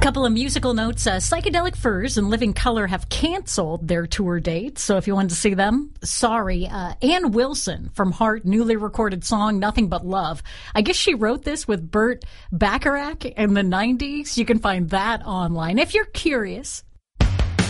Couple of musical notes. Psychedelic Furs and Living Colour have canceled their tour dates. So if you wanted to see them, sorry. Ann Wilson from Heart, newly recorded song Nothing But Love. I guess she wrote this with Burt Bacharach in the 90s. You can find that online if you're curious.